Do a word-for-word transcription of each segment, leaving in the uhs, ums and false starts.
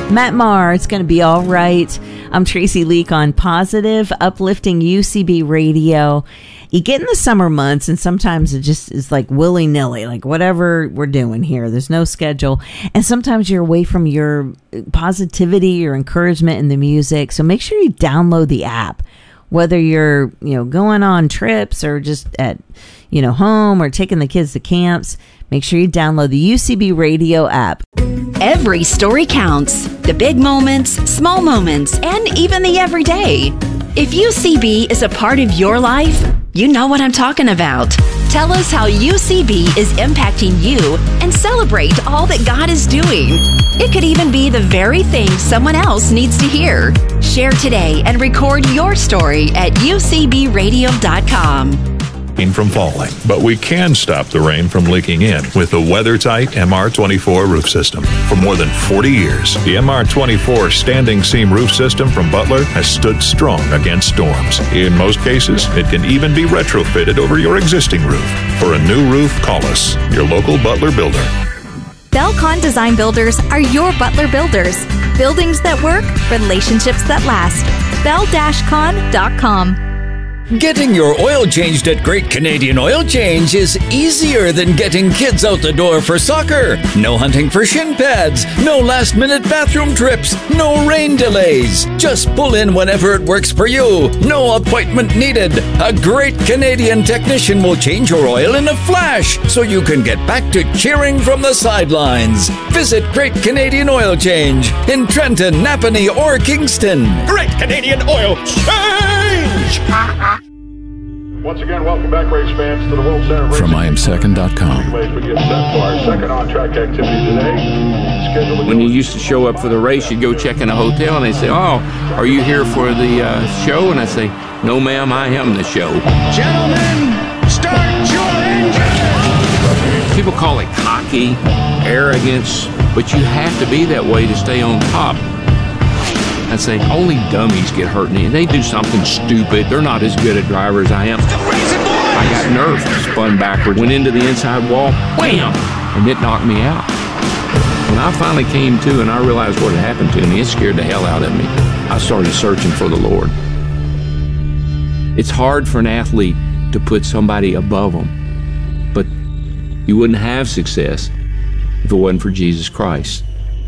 Matt Maher, It's Going to Be All Right. I'm Tracy Leak on Positive, uplifting U C B radio. You get in the summer months, and sometimes it just is like willy-nilly, like whatever we're doing here. There's no schedule. And sometimes you're away from your positivity, your encouragement in the music. So make sure you download the app, whether you're, you know, going on trips or just at, you know, home or taking the kids to camps. Make sure you download the U C B radio app. Every story counts. The big moments, small moments, and even the everyday. If U C B is a part of your life, you know what I'm talking about. Tell us how U C B is impacting you and celebrate all that God is doing. It could even be the very thing someone else needs to hear. Share today and record your story at U C B radio dot com. From falling, but we can stop the rain from leaking in with the WeatherTight M R twenty-four roof system. For more than forty years, the M R twenty-four standing seam roof system from Butler has stood strong against storms. In most cases, it can even be retrofitted over your existing roof. For a new roof, call us, your local Butler builder. Belcon Design Builders are your Butler builders. Buildings that work, relationships that last. bell dash con dot com. Getting your oil changed at Great Canadian Oil Change is easier than getting kids out the door for soccer. No hunting for shin pads, no last-minute bathroom trips, no rain delays. Just pull in whenever it works for you. No appointment needed. A Great Canadian technician will change your oil in a flash so you can get back to cheering from the sidelines. Visit Great Canadian Oil Change in Trenton, Napanee, or Kingston. Great Canadian Oil Change! Once again, welcome back, race fans, to the World Center of Racing. From I am second dot com. We get set for our second on-track activity today. When you used to show up for the race, you'd go check in a hotel, and they'd say, "Oh, are you here for the uh, show?" And I'd say, "No, ma'am, I am the show." Gentlemen, start your engine! People call it cocky, arrogance, but you have to be that way to stay on top. I'd say, only dummies get hurt, and they do something stupid. They're not as good a driver as I am. I got nerfed, spun backward, went into the inside wall, wham, and it knocked me out. When I finally came to and I realized what had happened to me, it scared the hell out of me. I started searching for the Lord. It's hard for an athlete to put somebody above them, but you wouldn't have success if it wasn't for Jesus Christ.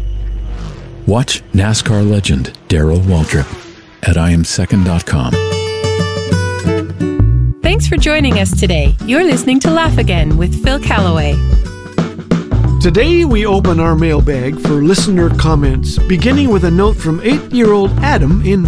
Watch NASCAR legend Darrell Waltrip at I am second dot com. Thanks for joining us today. You're listening to Laugh Again with Phil Callaway. Today we open our mailbag for listener comments, beginning with a note from eight-year-old Adam in